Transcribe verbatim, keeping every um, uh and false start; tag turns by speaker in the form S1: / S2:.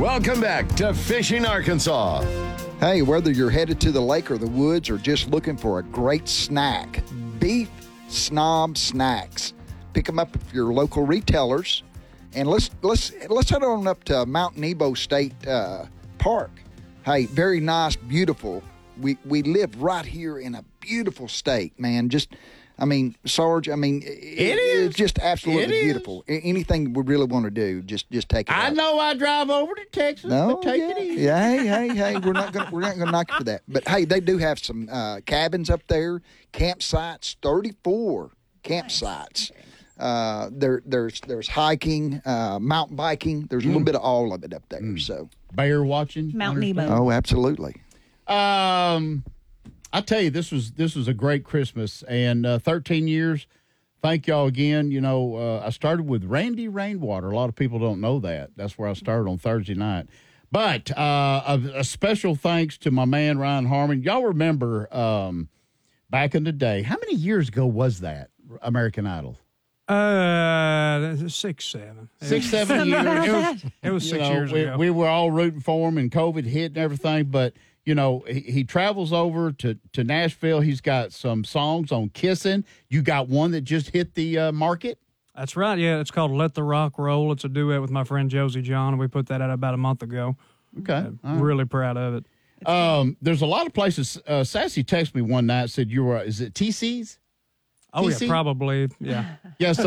S1: Welcome back to Fishing Arkansas.
S2: Hey, whether you're headed to the lake or the woods or just looking for a great snack, Beef Snob Snacks. Pick them up at your local retailers, and let's let's let's head on up to Mount Nebo State uh, Park. Hey, very nice, beautiful. We we live right here in a beautiful state, man. Just, I mean, Sarge, I mean, it,
S3: it is
S2: it's just absolutely
S3: it
S2: beautiful. Is. Anything we really want to do, just just take it.
S3: I
S2: out.
S3: know I drive over to Texas,
S2: No,
S3: but take
S2: yeah.
S3: it easy.
S2: Yeah, hey, hey, hey, we're not gonna we're not gonna knock you for that. But hey, they do have some uh, cabins up there, campsites, thirty-four campsites. Uh, there there's there's hiking, uh, mountain biking. There's a little
S3: Mm.
S2: bit of all of it up there.
S3: Mm.
S2: So
S3: Bear watching,
S4: Mount
S3: understand?
S4: Nebo.
S2: oh, absolutely.
S3: Um, I tell you, this was this was a great Christmas, and uh, thirteen years. Thank y'all again. You know, uh, I started with Randy Rainwater. A lot of people don't know that. That's where I started on Thursday night. But uh, a, a special thanks to my man Ryan Harmon. Y'all remember um, back in the day? How many years ago was that? American Idol.
S5: Uh, six, seven.
S3: Six, seven years.
S5: It was, it was
S3: You
S5: six
S3: know,
S5: years
S3: we,
S5: ago.
S3: we were all rooting for him, and COVID hit and everything. But, you know, he, he travels over to, to Nashville. He's got some songs on kissing. You got one that just hit the uh, market?
S5: That's right, yeah. It's called Let the Rock Roll. It's a duet with my friend Josie John, and we put that out about a month ago.
S3: Okay.
S5: Uh,
S3: All right.
S5: Really proud of it.
S3: Um, there's a lot of places. Uh, Sassy texted me one night, said, you were, is it T C's?
S5: Oh,
S3: T C?
S5: yeah, probably, yeah.
S3: Yeah, so